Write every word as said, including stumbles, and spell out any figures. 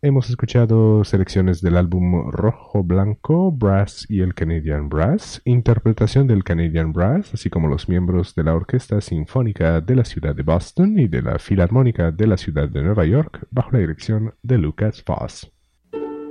hemos escuchado selecciones del álbum Rojo Blanco, Brass y el Canadian Brass, interpretación del Canadian Brass, así como los miembros de la Orquesta Sinfónica de la ciudad de Boston y de la Filarmónica de la ciudad de Nueva York, bajo la dirección de Lucas Foss.